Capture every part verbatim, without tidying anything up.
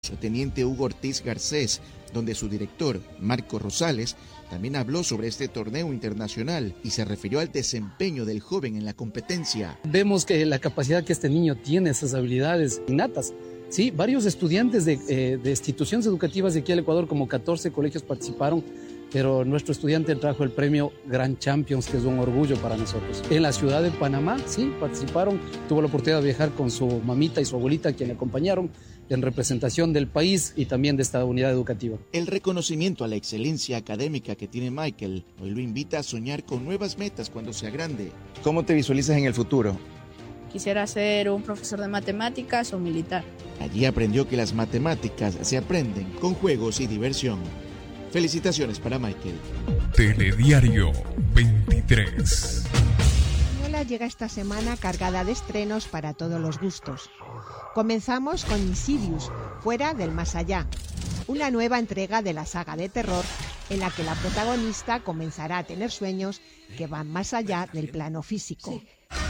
Teniente Hugo Ortiz Garcés, donde su director, Marco Rosales, también habló sobre este torneo internacional y se refirió al desempeño del joven en la competencia. Vemos que la capacidad que este niño tiene, esas habilidades innatas. Sí, varios estudiantes de, eh, de instituciones educativas de aquí al Ecuador, como catorce colegios participaron, pero nuestro estudiante trajo el premio Grand Champions, que es un orgullo para nosotros. En la ciudad de Panamá, sí, participaron, tuvo la oportunidad de viajar con su mamita y su abuelita, quien le acompañaron en representación del país y también de esta unidad educativa. El reconocimiento a la excelencia académica que tiene Michael hoy lo invita a soñar con nuevas metas cuando sea grande. ¿Cómo te visualizas en el futuro? Quisiera ser un profesor de matemáticas o militar. Allí aprendió que las matemáticas se aprenden con juegos y diversión. Felicitaciones para Michael. Telediario veintitrés. La llega esta semana cargada de estrenos para todos los gustos. Comenzamos con Insidious, Fuera del Más Allá, una nueva entrega de la saga de terror en la que la protagonista comenzará a tener sueños que van más allá del plano físico.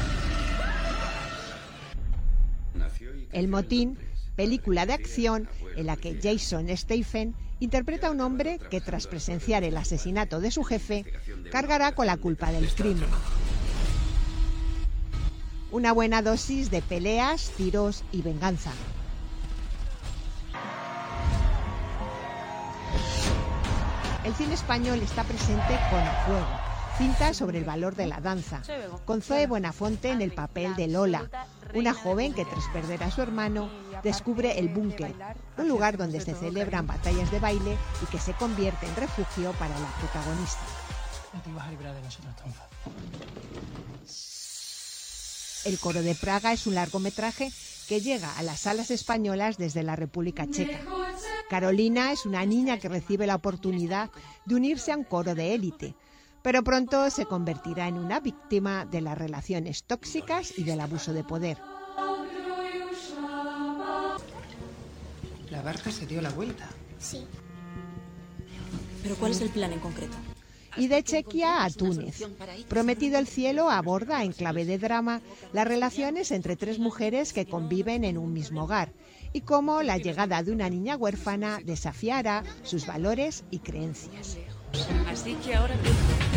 El Motín, película de acción en la que Jason Statham interpreta a un hombre que, tras presenciar el asesinato de su jefe, cargará con la culpa del crimen. Una buena dosis de peleas, tiros y venganza. El cine español está presente con A Fuego, cinta sobre el valor de la danza, con Zoe Buenafonte en el papel de Lola, una joven que tras perder a su hermano descubre el búnker, un lugar donde se celebran batallas de baile y que se convierte en refugio para la protagonista. No te ibas a librar de nosotros tan fácil. El Coro de Praga es un largometraje que llega a las salas españolas desde la República Checa. Carolina es una niña que recibe la oportunidad de unirse a un coro de élite, pero pronto se convertirá en una víctima de las relaciones tóxicas y del abuso de poder. La barca se dio la vuelta. Sí. ¿Pero cuál es el plan en concreto? Y de Chequia a Túnez. Prometido el cielo aborda en clave de drama las relaciones entre tres mujeres que conviven en un mismo hogar y cómo la llegada de una niña huérfana desafiará sus valores y creencias. Así que ahora...